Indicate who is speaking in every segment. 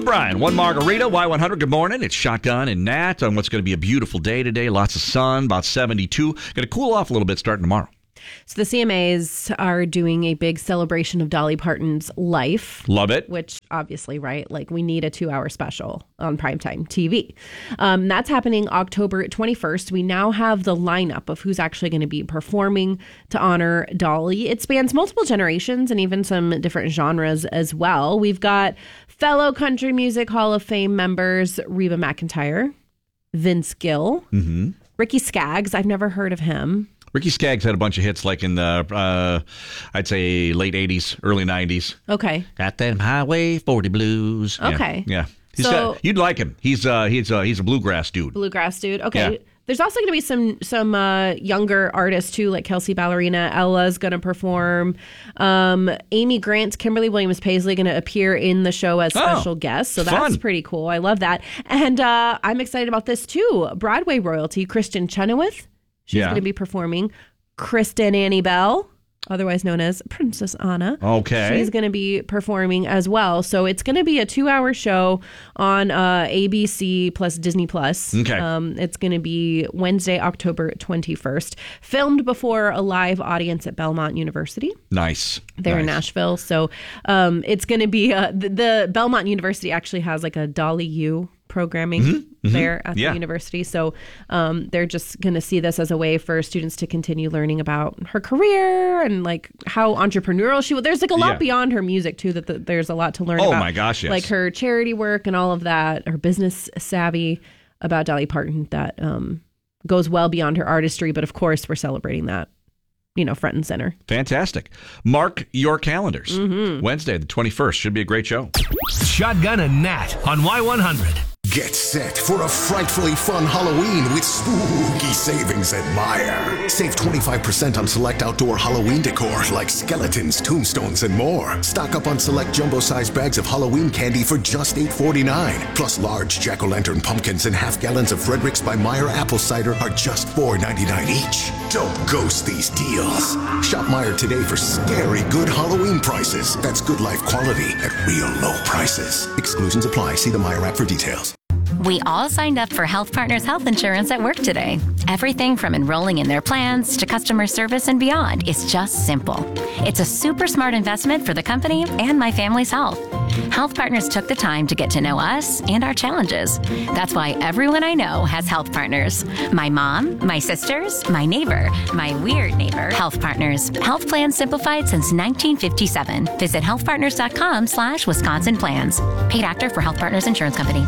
Speaker 1: Brian, one margarita, Y100. Good morning. It's Shotgun and Nat on what's going to be a beautiful day today. Lots of sun, about 72. Going to cool off a little bit starting tomorrow.
Speaker 2: So the CMAs are doing a big celebration of Dolly Parton's life.
Speaker 1: Love it.
Speaker 2: Which obviously, right? Like we need a 2-hour special on primetime TV. That's happening October 21st. We now have the lineup of who's actually going to be performing to honor Dolly. It spans multiple generations and even some different genres as well. We've got fellow Country Music Hall of Fame members Reba McEntire, Vince Gill, Ricky Skaggs. I've never heard of him.
Speaker 1: Ricky Skaggs had a bunch of hits like in the, I'd say, late 80s, early 90s.
Speaker 2: Okay.
Speaker 1: Got them Highway 40 blues.
Speaker 2: Okay.
Speaker 1: Yeah. You'd like him. He's a bluegrass dude.
Speaker 2: Bluegrass dude. Okay.
Speaker 1: Yeah.
Speaker 2: There's also going to be some younger artists, too, like Kelsey Ballerina. Ella's going to perform. Amy Grant, Kimberly Williams Paisley going to appear in the show as special guests. So that's pretty cool. I love that. And I'm excited about this, too. Broadway royalty, Kristen Chenoweth. She's going to be performing. Kristen Annie Bell, otherwise known as Princess Anna.
Speaker 1: Okay.
Speaker 2: She's going to be performing as well. So it's going to be a 2-hour show on ABC plus Disney Plus.
Speaker 1: Okay.
Speaker 2: It's going to be Wednesday, October 21st. Filmed before a live audience at Belmont University.
Speaker 1: Nice.
Speaker 2: There in Nashville. So it's going to be, the Belmont University actually has like a Dolly U programming there at the university. So they're just going to see this as a way for students to continue learning about her career and like how entrepreneurial she was. There's like a lot beyond her music too, that there's a lot to learn about.
Speaker 1: Oh my gosh, yes.
Speaker 2: Like her charity work and all of that, her business savvy about Dolly Parton that goes well beyond her artistry. But of course, we're celebrating that, front and center.
Speaker 1: Fantastic. Mark your calendars. Wednesday, the 21st. Should be a great show.
Speaker 3: Shotgun and Nat on Y100.
Speaker 4: Get set for a frightfully fun Halloween with spooky savings at Meijer. Save 25% on select outdoor Halloween decor like skeletons, tombstones, and more. Stock up on select jumbo-sized bags of Halloween candy for just $8.49. Plus large jack-o'-lantern pumpkins and half-gallons of Frederick's by Meijer apple cider are just $4.99 each. Don't ghost these deals. Shop Meijer today for scary good Halloween prices. That's good life quality at real low prices. Exclusions apply. See the Meijer app for details.
Speaker 5: We all signed up for Health Partners Health Insurance at work today. Everything from enrolling in their plans to customer service and beyond is just simple. It's a super smart investment for the company and my family's health. Health Partners took the time to get to know us and our challenges. That's why everyone I know has Health Partners. My mom, my sisters, my neighbor, my weird neighbor. Health Partners. Health plans simplified since 1957. Visit healthpartners.com/Wisconsin plans. Paid actor for Health Partners Insurance Company.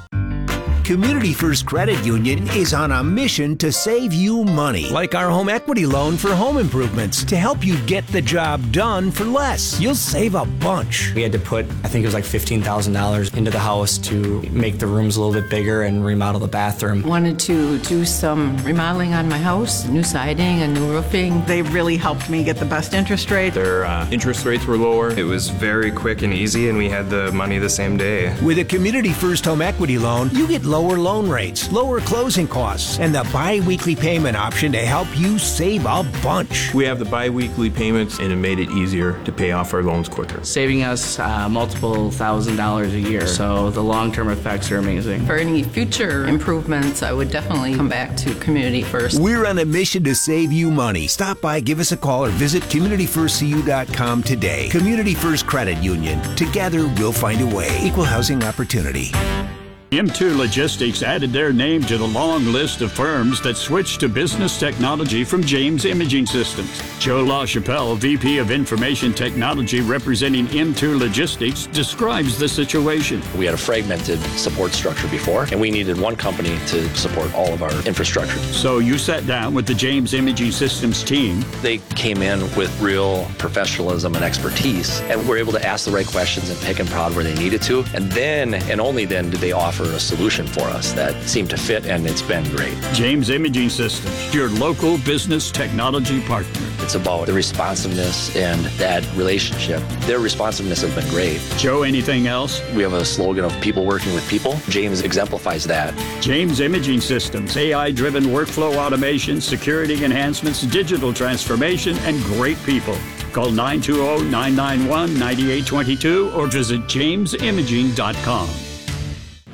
Speaker 3: Community First Credit Union is on a mission to save you money, like our home equity loan for home improvements, to help you get the job done for less. You'll save a bunch.
Speaker 6: We had to put, I think it was like $15,000 into the house to make the rooms a little bit bigger and remodel the bathroom.
Speaker 7: Wanted to do some remodeling on my house, new siding and new roofing.
Speaker 8: They really helped me get the best interest rate.
Speaker 9: Their interest rates were lower. It was very quick and easy, and we had the money the same day.
Speaker 3: With a Community First home equity loan, you get lower loan rates, lower closing costs, and the bi-weekly payment option to help you save a bunch.
Speaker 9: We have the bi-weekly payments, and it made it easier to pay off our loans quicker.
Speaker 10: Saving us multiple $1,000s a year, so the long-term effects are amazing.
Speaker 7: For any future improvements, I would definitely come back to Community First.
Speaker 3: We're on a mission to save you money. Stop by, give us a call, or visit CommunityFirstCU.com today. Community First Credit Union. Together, we'll find a way. Equal housing opportunity.
Speaker 11: M2 Logistics added their name to the long list of firms that switched to business technology from James Imaging Systems. Joe LaChapelle, VP of Information Technology representing M2 Logistics, describes the situation.
Speaker 12: We had a fragmented support structure before, and we needed one company to support all of our infrastructure.
Speaker 11: So you sat down with the James Imaging Systems team.
Speaker 12: They came in with real professionalism and expertise, and were able to ask the right questions and pick and prod where they needed to. And then, and only then, did they offer a solution for us that seemed to fit, and it's been great.
Speaker 11: James Imaging Systems, your local business technology partner.
Speaker 12: It's about the responsiveness and that relationship. Their responsiveness has been great.
Speaker 11: Joe, anything else?
Speaker 12: We have a slogan of people working with people. James exemplifies that.
Speaker 11: James Imaging Systems, AI-driven workflow automation, security enhancements, digital transformation, and great people. Call 920-991-9822 or visit jamesimaging.com.